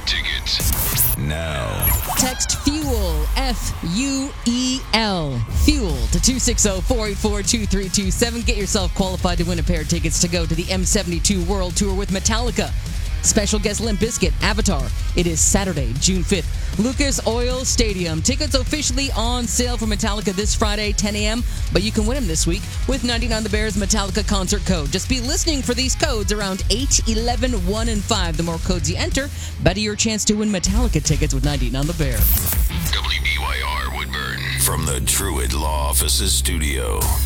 tickets now. Text FUEL, FUEL, FUEL to 260-484-2327. Get yourself qualified to win a pair of tickets to go to the M72 World Tour with Metallica. Special guest Limp Bizkit, Avatar. It is Saturday, June 5th. Lucas Oil Stadium. Tickets officially on sale for Metallica this Friday, 10 a.m., but you can win them this week with 99 The Bears Metallica concert code. Just be listening for these codes around 8, 11, 1, and 5. The more codes you enter, better your chance to win Metallica tickets with 99 The Bear. WBYR Woodburn. From the Truett Law Offices studio.